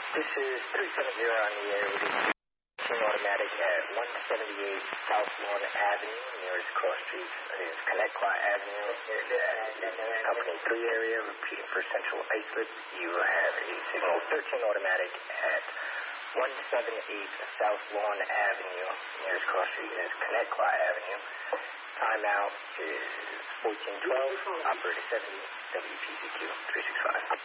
This is 370 on the air with a automatic at 178 South Lawn Avenue. Nearest cross street is Connecticut Avenue. Company 3 area, repeating for Central Islip. You have a signal 13 automatic at 178 South Lawn Avenue. Nearest cross street is Connecticut Avenue. Timeout is 1412. Operator 70, WPCQ 365.